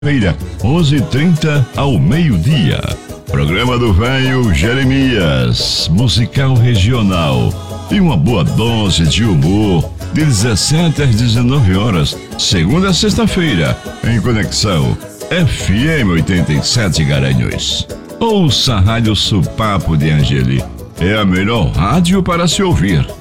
Feira, 11h30 ao meio-dia. Programa do Velho Jeremias, musical regional e uma boa dose de humor, de 17 às 19 horas, segunda a sexta-feira, em Conexão FM 87 Garanhuns. Ouça a Rádio Supapo de Angeli, é a melhor rádio para se ouvir.